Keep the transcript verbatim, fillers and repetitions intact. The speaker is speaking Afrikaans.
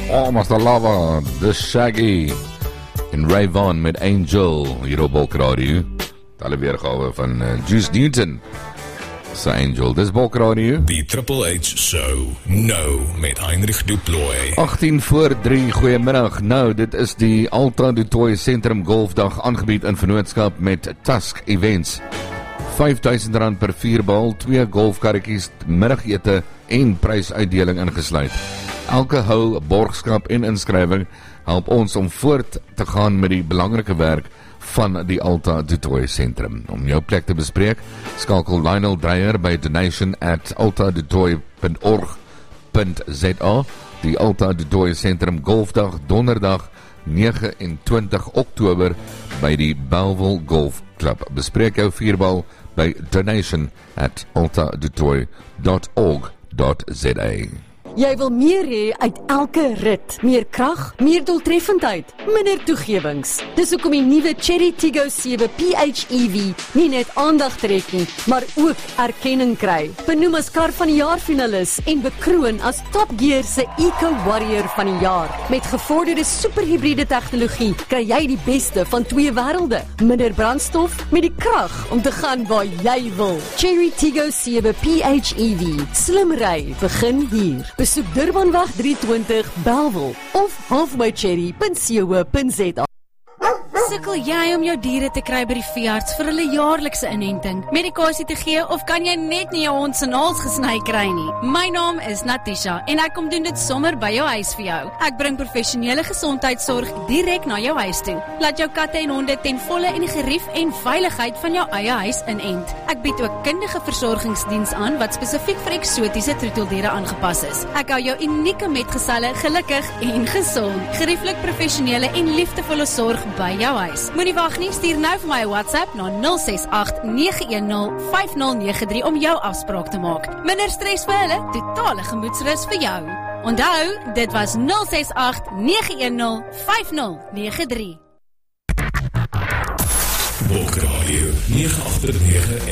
Oh, Master Lava, The Shaggy en Ray Vaughan met Angel hier op Bulk Radio. Talle weergawe van uh, Juice Newton sy Angel, dis Bulk Radio. Die Triple H Show, nou met Heinrich Du Plooy. agttien voor drie, goeiemiddag. Nou, dit is die Alta du Toy Sentrum Golfdag aangebied in vennootskap met Tusk Events. vyf duisend rand per vierbal, twee golfkarretjies, middagete en prysuitdeling ingesluit. Elke hou, borgskap en inskrywing help ons om voort te gaan met die belangrike werk van die Alta du Toy Sentrum. Om jou plek te bespreek, skakel Lionel Dreyer by donation at alta du toy punt org punt za. Die Alta du Toy Sentrum Golfdag, donderdag nege en twintig Oktober by die Bellville Golf Club. Bespreek jou vierbal by donation at alta du toy punt org punt za. Jy wil meer hê uit elke rit. Meer krag, meer doeltreffendheid, minder toegewings. Dis hoekom die nuwe Chery Tiggo sewe P H E V nie net aandag trek nie, maar ook erkenning kry. Benoem as kar van die jaar finalis en bekroon as Top Gear se Eco Warrior van die jaar. Met gevorderde superhybride tegnologie kry jy die beste van twee wêrelde. Minder brandstof met die krag om te gaan waar jy wil. Chery Tiggo sewe P H E V. Slim ry begin hier. Besoek Durbanweg driehonderd twintig Bellville of halfway cherry punt co punt za. Sukkel jy om jou diere te kry by die veearts vir hulle jaarlikse inenting, medikasie te gee of kan jy net nie jou hond se naels gesny kry nie? My naam is Natisha en ek kom doen dit sommer by jou huis vir jou. Ek bring professionele gesondheidsorg direk na jou huis toe. Laat jou katte en honde ten volle in die gerief en veiligheid van jou eie huis inent. Ek bied ook kundige versorgingsdiens aan wat spesifiek vir eksotiese troeteldiere aangepas is. Ek hou jou unieke metgeselle gelukkig en gesond. Gerieflik professionele en liefdevolle sorg by jou huis. Moenie wag nie, stuur nou vir my 'n WhatsApp na nul ses agt nege een nul vyf nul nege drie om jou afspraak te maak. Minder stres vir hulle, totale gemoedsrus vir jou. Onthou, dit was nul ses agt nege een nul vyf nul nege drie. Bulk Radio nege agt nege